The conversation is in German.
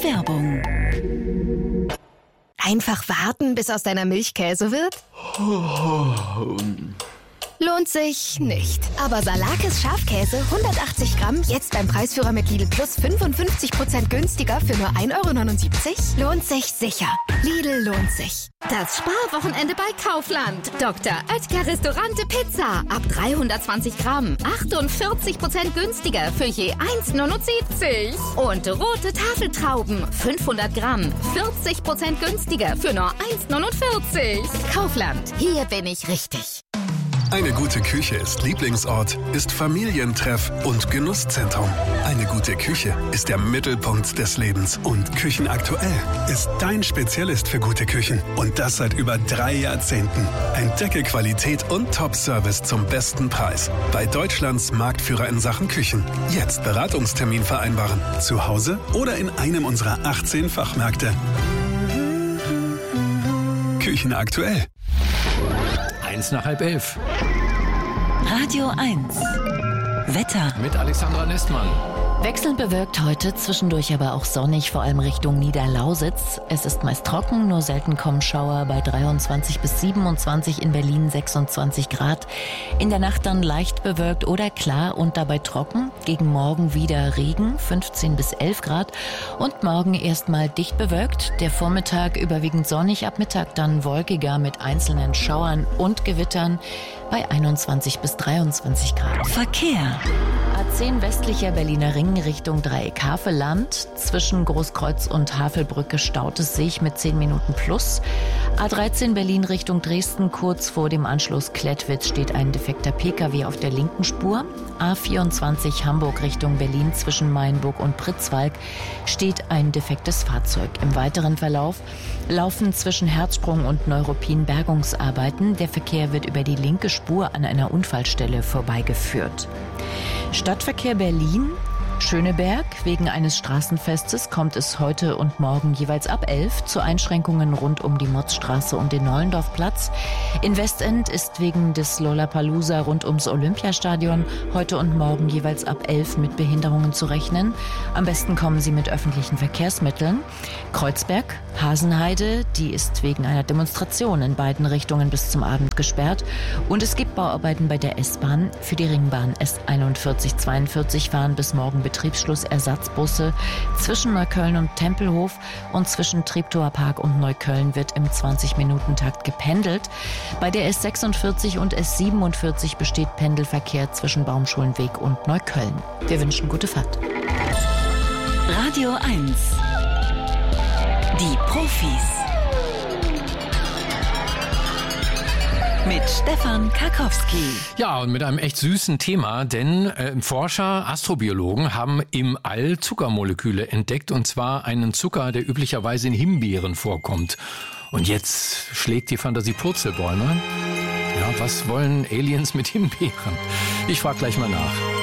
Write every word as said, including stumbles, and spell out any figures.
Werbung. Einfach warten, bis aus deiner Milch Käse wird? Lohnt sich nicht. Aber Salakis Schafkäse hundertachtzig Gramm jetzt beim Preisführer mit Lidl Plus fünfundfünfzig Prozent günstiger für nur ein Euro neunundsiebzig? Lohnt sich sicher. Lidl lohnt sich. Das Sparwochenende bei Kaufland. Doktor Oetker Restaurante Pizza. Ab dreihundertzwanzig Gramm. achtundvierzig Prozent günstiger für je eins Euro neunundsiebzig. Und rote Tafeltrauben. fünfhundert Gramm. vierzig Prozent günstiger für nur eins Euro neunundvierzig. Kaufland. Hier bin ich richtig. Eine gute Küche ist Lieblingsort, ist Familientreff und Genusszentrum. Eine gute Küche ist der Mittelpunkt des Lebens. Und Küchenaktuell ist dein Spezialist für gute Küchen. Und das seit über drei Jahrzehnten. Entdecke Qualität und Top-Service zum besten Preis. Bei Deutschlands Marktführer in Sachen Küchen. Jetzt Beratungstermin vereinbaren. Zu Hause oder in einem unserer achtzehn Fachmärkte. Küchenaktuell. Eins nach halb elf. Radio eins. Wetter. Mit Alexandra Nestmann. Wechselnd bewölkt heute, zwischendurch aber auch sonnig, vor allem Richtung Niederlausitz. Es ist meist trocken, nur selten kommen Schauer bei dreiundzwanzig bis siebenundzwanzig, in Berlin sechsundzwanzig Grad. In der Nacht dann leicht bewölkt oder klar und dabei trocken. Gegen morgen wieder Regen, fünfzehn bis elf Grad. Und morgen erstmal dicht bewölkt. Der Vormittag überwiegend sonnig, ab Mittag dann wolkiger mit einzelnen Schauern und Gewittern bei einundzwanzig bis dreiundzwanzig Grad. Verkehr. A zehn westlicher Berliner Ring Richtung Dreieck Havelland. Zwischen Großkreuz und Havelbrücke staut es sich mit zehn Minuten plus. A dreizehn Berlin Richtung Dresden, kurz vor dem Anschluss Klettwitz steht ein defekter Pkw auf der linken Spur. A vierundzwanzig Hamburg Richtung Berlin zwischen Mainburg und Pritzwalk steht ein defektes Fahrzeug. Im weiteren Verlauf laufen zwischen Herzsprung und Neuruppin Bergungsarbeiten. Der Verkehr wird über die linke Spur an einer Unfallstelle vorbeigeführt. Stadtverkehr Berlin. Schöneberg. Wegen eines Straßenfestes kommt es heute und morgen jeweils ab elf zu Einschränkungen rund um die Motzstraße und den Nollendorfplatz. In Westend ist wegen des Lollapalooza rund ums Olympiastadion heute und morgen jeweils ab elf mit Behinderungen zu rechnen. Am besten kommen Sie mit öffentlichen Verkehrsmitteln. Kreuzberg, Hasenheide, die ist wegen einer Demonstration in beiden Richtungen bis zum Abend gesperrt. Und es gibt Bauarbeiten bei der S-Bahn. Für die Ringbahn S einundvierzig zweiundvierzig fahren bis morgen Betriebsschluss Ersatzbusse. Zwischen Neukölln und Tempelhof und zwischen Treptower Park und Neukölln wird im zwanzig-Minuten-Takt gependelt. Bei der S sechsundvierzig und S siebenundvierzig besteht Pendelverkehr zwischen Baumschulenweg und Neukölln. Wir wünschen gute Fahrt. Radio eins. Die Profis. Mit Stefan Karkowski. Ja, und mit einem echt süßen Thema, denn äh, Forscher, Astrobiologen haben im All Zuckermoleküle entdeckt, und zwar einen Zucker, der üblicherweise in Himbeeren vorkommt. Und jetzt schlägt die Fantasie Purzelbäume. Ja, was wollen Aliens mit Himbeeren? Ich frage gleich mal nach.